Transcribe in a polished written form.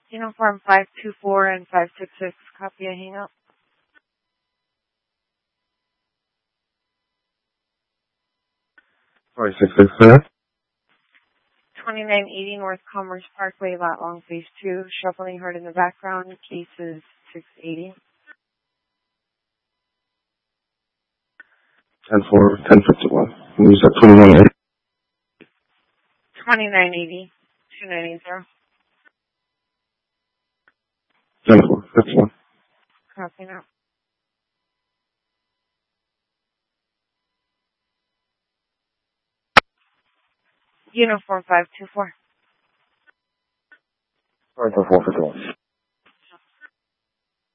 Uniform 524 and 566, copy and hang up. Sorry, 666. 2980 North Commerce Parkway, Lot Long, Phase 2. Shuffling heard in the background. Case is 680. 10-4, 1051. You said 2180. 2980. 2980. 10-4, 51. Copy now. Uniform 524. Sorry, 4, 51.